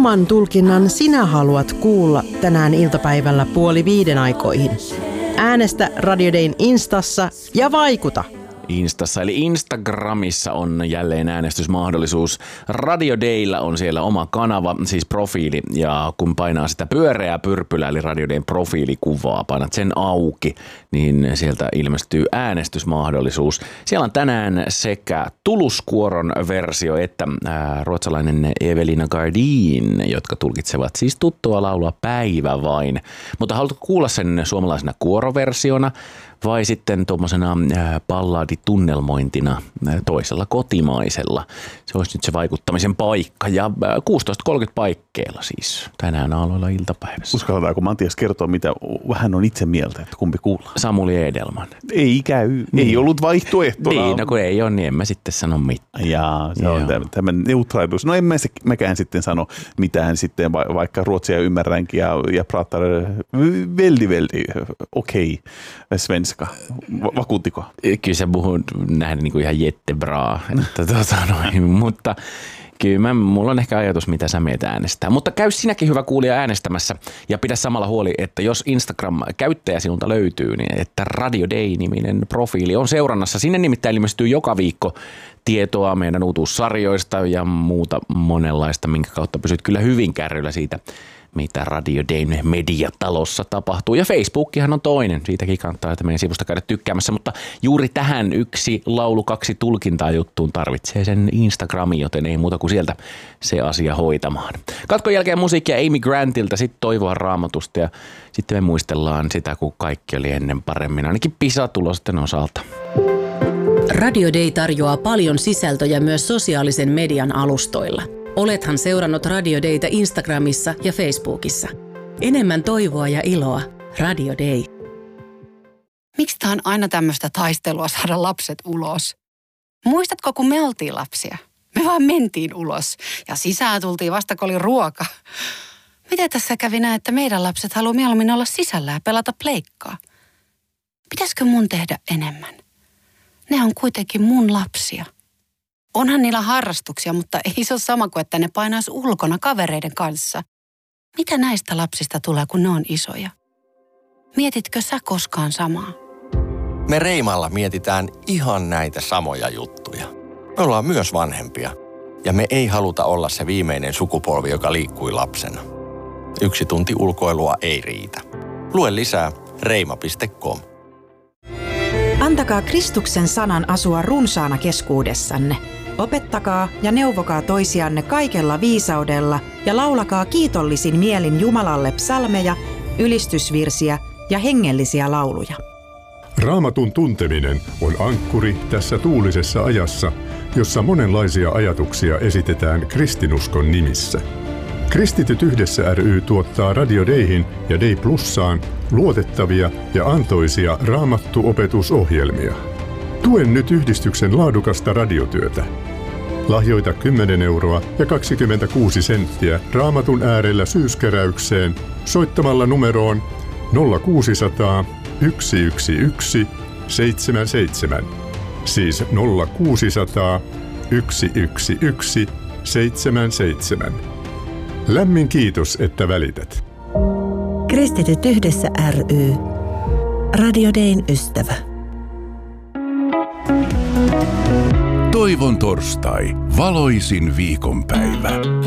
Kumman tulkinnan sinä haluat kuulla tänään iltapäivällä 4:30 aikoihin? Äänestä Radio Dayn Instassa ja vaikuta! Instassa eli Instagramissa on jälleen äänestysmahdollisuus. Radio Daylla on siellä oma kanava, siis profiili, ja kun painaa sitä pyöreää pyrpylää eli Radio Dayn profiilikuvaa, painat sen auki, niin sieltä ilmestyy äänestysmahdollisuus. Siellä on tänään sekä Tuluskuoron versio että ruotsalainen Evelina Gardin, jotka tulkitsevat siis tuttua laulua Päivä vain. Mutta haluatko kuulla sen suomalaisena kuoroversiona vai sitten tuommoisena balladitunnelmointina toisella kotimaisella? Se olisi nyt se vaikuttamisen paikka. Ja 16.30 paikkeilla siis tänään aloilla iltapäivässä. Uskalletaanko Matias kertoa, mitä hän on itse mieltä, että kumpi kuullaan? Samuli Edelman. Ei käy. Niin. Ei ollut vaihtoehtona. Niin, no kun ei ole, niin en mä sitten sano mitään. Jaa, se on tämä neutraalius. No en mäkään sitten sano mitään sitten, vaikka ruotsia ymmärränkin ja pratar väldigt okei svenska. Vakuuttiko? Kyllä sä puhut nähdä niin kuin ihan jättebraa, mutta kyllä mulla on ehkä ajatus, mitä sä meitä äänestää. Mutta käy sinäkin hyvä kuulija äänestämässä ja pidä samalla huoli, että jos Instagram-käyttäjä sinulta löytyy, niin että Radio Day-niminen profiili on seurannassa. Sinne nimittäin ilmestyy joka viikko tietoa meidän uutuussarjoista ja muuta monenlaista, minkä kautta pysyt kyllä hyvin kärryllä siitä, mitä Radio Dayn mediatalossa tapahtuu. Ja Facebookihan on toinen. Siitäkin kannattaa, että meidän sivusta käydä tykkäämässä. Mutta juuri tähän yksi laulu 2 tulkintaa juttuun tarvitsee sen Instagramin, joten ei muuta kuin sieltä se asia hoitamaan. Katkon jälkeen musiikkia Amy Grantilta, sitten Toivoa Raamatusta ja sitten me muistellaan sitä, kun kaikki oli ennen paremmin, ainakin PISA-tulosten osalta. Radio Day tarjoaa paljon sisältöjä myös sosiaalisen median alustoilla. Olethan seurannut Radio Dayta Instagramissa ja Facebookissa. Enemmän toivoa ja iloa. Radio Day. Miksi tää on aina tämmöistä taistelua saada lapset ulos? Muistatko, kun me oltiin lapsia? Me vaan mentiin ulos ja sisään tultiin vasta, kun oli ruoka. Miten tässä kävi näin, että meidän lapset haluaa mieluummin olla sisällä ja pelata pleikkaa? Pitäisikö mun tehdä enemmän? Ne on kuitenkin mun lapsia. Onhan niillä harrastuksia, mutta ei se ole sama kuin, että ne painaisi ulkona kavereiden kanssa. Mitä näistä lapsista tulee, kun ne on isoja? Mietitkö sä koskaan samaa? Me Reimalla mietitään ihan näitä samoja juttuja. Me ollaan myös vanhempia. Ja me ei haluta olla se viimeinen sukupolvi, joka liikkui lapsena. 1 tunti ulkoilua ei riitä. Lue lisää reima.com. Antakaa Kristuksen sanan asua runsaana keskuudessanne. Opettakaa ja neuvokaa toisianne kaikella viisaudella ja laulakaa kiitollisin mielin Jumalalle psalmeja, ylistysvirsiä ja hengellisiä lauluja. Raamatun tunteminen on ankkuri tässä tuulisessa ajassa, jossa monenlaisia ajatuksia esitetään kristinuskon nimissä. Kristityt yhdessä ry tuottaa Radio Dayhin ja Day Plussaan luotettavia ja antoisia raamattuopetusohjelmia. Tuen nyt yhdistyksen laadukasta radiotyötä. Lahjoita 10 € ja 26 senttiä Raamatun äärellä syyskeräykseen soittamalla numeroon 0600 111 77. Siis 0600 111 77. Lämmin kiitos, että välität. Kristityt yhdessä ry. Radio Dayn ystävä. Toivon torstai, valoisin viikonpäivä.